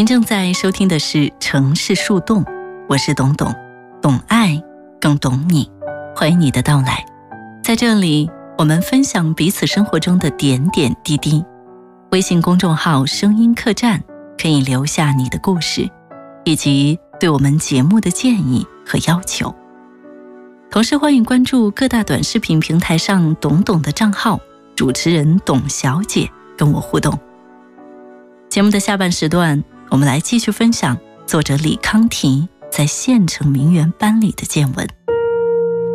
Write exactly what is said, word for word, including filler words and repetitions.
您正在收听的是城市树洞，我是董董，懂爱更懂你，欢迎你的到来。在这里我们分享彼此生活中的点点滴滴。微信公众号声音客栈可以留下你的故事，以及对我们节目的建议和要求。同时欢迎关注各大短视频平台上董董的账号，主持人董小姐跟我互动。节目的下半时段，我们来继续分享作者李康提在县城名媛班里的见闻。